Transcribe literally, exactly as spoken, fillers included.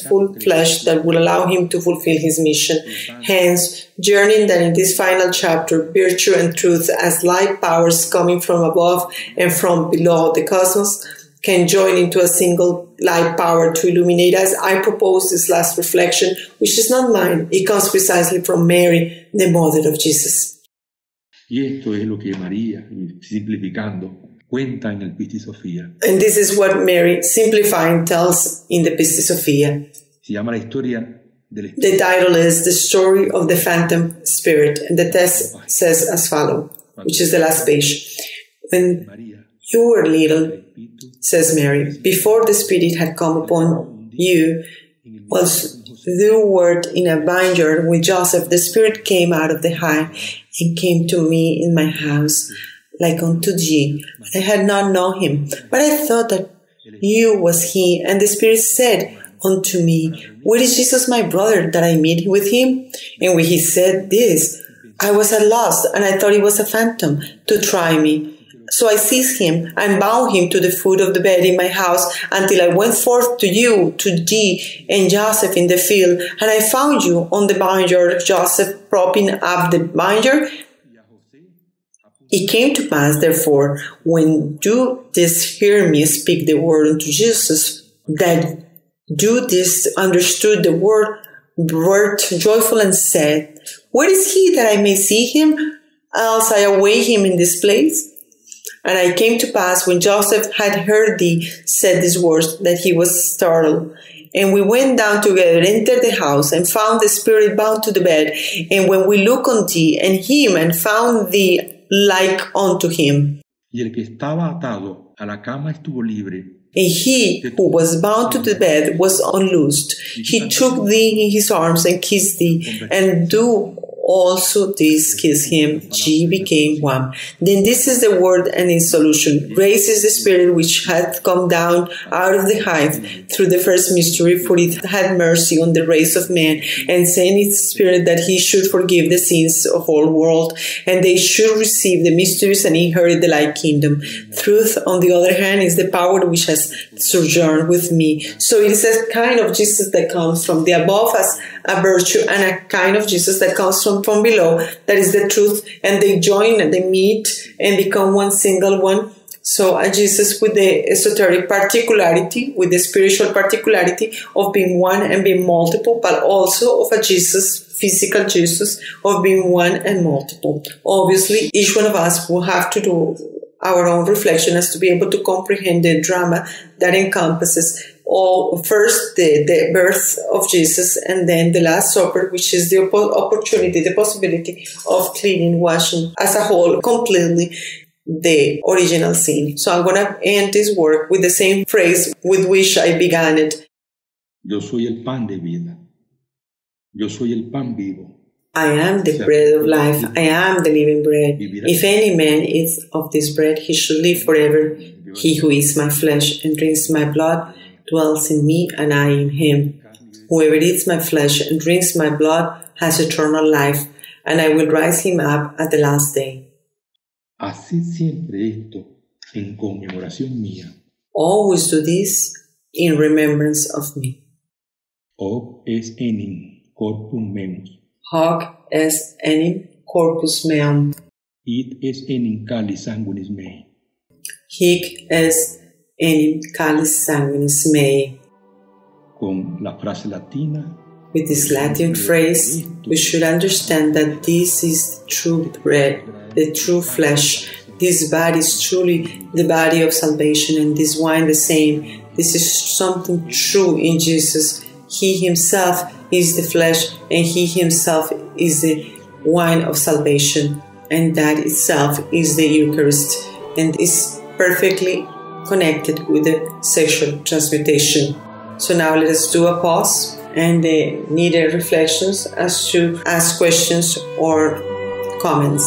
full flesh that will allow him to fulfill his mission. Hence, journeying that in this final chapter, virtue and truth as light powers coming from above and from below the cosmos can join into a single light power to illuminate us. I propose this last reflection, which is not mine. It comes precisely from Mary, the mother of Jesus. Y esto es lo que María, simplificando, cuenta en el Pistis Sophia. And this is what Mary, simplifying, tells in the Pistis Sophia. Se llama la historia del espíritu. The title is The Story of the Phantom Spirit, and the text says as follows, which is the last page. When you were little, says Mary, before the Spirit had come upon you, was thou wert in a vineyard with Joseph, the Spirit came out of the high and came to me in my house, like unto thee. I had not known him, but I thought that you was he. And the Spirit said unto me, where is Jesus my brother, that I meet with him? And when he said this, I was at loss, and I thought it was a phantom to try me. So I seized him and bound him to the foot of the bed in my house until I went forth to you, to thee, and Joseph in the field. And I found you on the vineyard, Joseph propping up the vineyard. It came to pass, therefore, when you didst hear me speak the word unto Jesus, that you didst understood the word, were joyful and said, where is he that I may see him? Else I await him in this place. And I came to pass, when Joseph had heard thee said these words, that he was startled. And we went down together, entered the house, and found the Spirit bound to the bed. And when we looked on thee and him, and found thee like unto him. Y el que estaba atado a la cama estuvo libre. And he who was bound to the bed was unloosed. He took thee in his arms and kissed thee, and do also this kiss him. Ye became one. Then this is the word and its solution. Grace is the Spirit which hath come down out of the height through the first mystery, for it had mercy on the race of man, and sent its Spirit that he should forgive the sins of all world, and they should receive the mysteries and inherit the light kingdom. Truth, on the other hand, is the power which has sojourned with me. So it is a kind of Jesus that comes from the above as a virtue, and a kind of Jesus that comes from, from below, that is the truth, and they join and they meet and become one single one. So a Jesus with the esoteric particularity, with the spiritual particularity of being one and being multiple, but also of a Jesus, physical Jesus, of being one and multiple. Obviously, each one of us will have to do our own reflection as to be able to comprehend the drama that encompasses all, first the, the birth of Jesus, and then the Last Supper, which is the opportunity, the possibility of cleaning, washing as a whole, completely the original sin. So I'm going to end this work with the same phrase with which I began it. Yo soy el pan de vida. Yo soy el pan vivo. I am the bread of life. I am the living bread. If any man eats of this bread, he should live forever. He who eats my flesh and drinks my blood dwells in me, and I in him. Whoever eats my flesh and drinks my blood has eternal life, and I will rise him up at the last day. Haced siempre esto en conmemoración mía. Always do this in remembrance of me. Hoc est enim corpus meum. Hoc est enim corpus meum. Id est enim calis sanguinis mei. Hic est enim calis sanguinis mei. Con la frase latina. With this Latin phrase, we should understand that this is the true bread, the true flesh. This body is truly the body of salvation, and this wine the same. This is something true in Jesus. He himself is the flesh, and he himself is the wine of salvation, and that itself is the Eucharist, and is perfectly connected with the sexual transmutation. So now let us do a pause and the needed reflections as to ask questions or comments.